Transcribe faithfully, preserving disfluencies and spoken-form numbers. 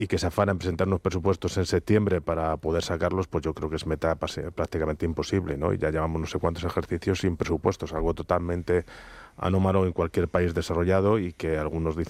y que se afana en presentar unos presupuestos en septiembre para poder sacarlos, pues yo creo que es meta prácticamente imposible, ¿no? Y ya llevamos no sé cuántos ejercicios sin presupuestos, algo totalmente anómalo en cualquier país desarrollado y que algunos dicen